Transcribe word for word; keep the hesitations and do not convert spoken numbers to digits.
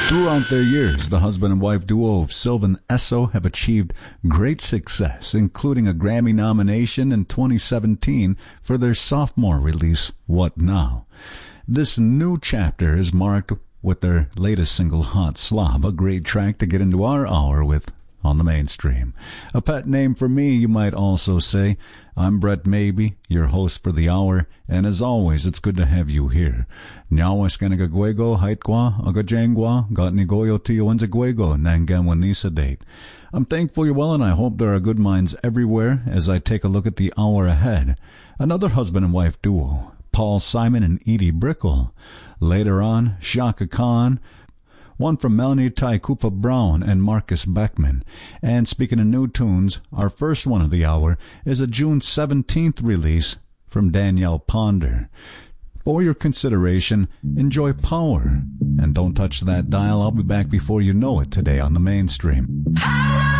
Throughout their years, the husband and wife duo of Sylvan Esso have achieved great success, including a Grammy nomination in twenty seventeen for their sophomore release, What Now? This new chapter is marked with their latest single, Hot Slob, a great track to get into our hour with on the mainstream. A pet name for me, you might also say. I'm Brett Maybe, your host for the hour, and as always, it's good to have you here. Nyawas kanagagwego, haitkwa, agajangwa, gatnigoyo tiyo anzagwego, nanganwanisa date. I'm thankful you're well, and I hope there are good minds everywhere as I take a look at the hour ahead. Another husband and wife duo, Paul Simon and Edie Brickell. Later on, Chaka Khan, one from Melanie Tai Koopa Brown and Marcus Beckman. And speaking of new tunes, our first one of the hour is a June seventeenth release from Danielle Ponder. For your consideration, enjoy Power. And don't touch that dial. I'll be back before you know it today on the mainstream.